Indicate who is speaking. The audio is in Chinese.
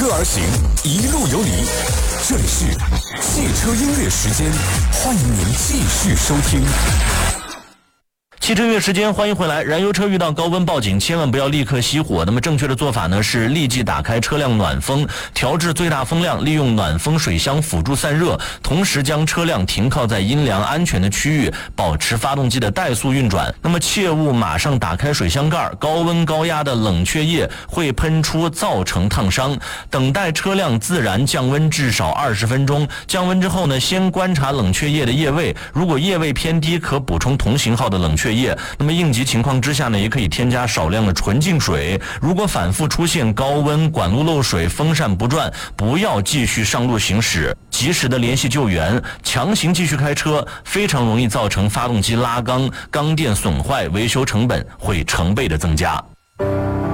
Speaker 1: 车而行，一路有礼。这里是汽车音乐时间，欢迎您继续收听。
Speaker 2: 汽车音乐时间，欢迎回来。燃油车遇到高温报警，千万不要立刻熄火。那么正确的做法呢是立即打开车辆暖风，调至最大风量，利用暖风水箱辅助散热，同时将车辆停靠在阴凉安全的区域，保持发动机的怠速运转。那么切勿马上打开水箱盖，高温高压的冷却液会喷出，造成烫伤。等待车辆自然降温至少20分钟。降温之后呢，先观察冷却液的液位，如果液位偏低，可补充同型号的冷却液。那么应急情况之下呢，也可以添加少量的纯净水。如果反复出现高温、管路漏水、风扇不转，不要继续上路行驶，及时的联系救援。强行继续开车，非常容易造成发动机拉缸、缸垫损坏，维修成本会成倍的增加。